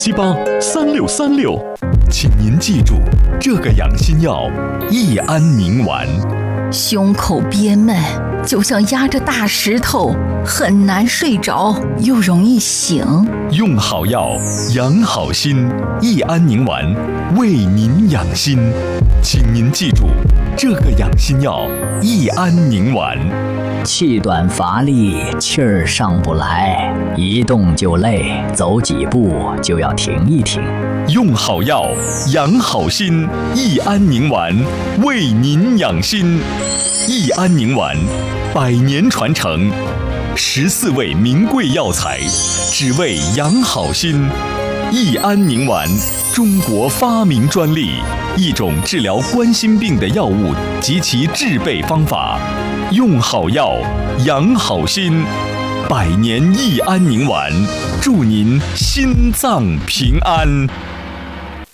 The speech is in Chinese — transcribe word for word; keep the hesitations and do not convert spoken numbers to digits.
七八三六三六，请您记住这个养心药益安宁丸。 胸口憋闷，就像压着大石头，很难睡着，又容易醒。 用好药，养好心，益安宁丸为您养心。请您记住这个养心药益安宁丸。 气短乏力，气儿上不来，一动就累，走几步就要停一停。 用好药，养好心，益安宁丸为您养心。益安宁丸，百年传承，十四味名贵药材，只为养好心。益安宁丸，中国发明专利，一种治疗冠心病的药物及其制备方法。用好药，养好心，百年益安宁丸，祝您心脏平安。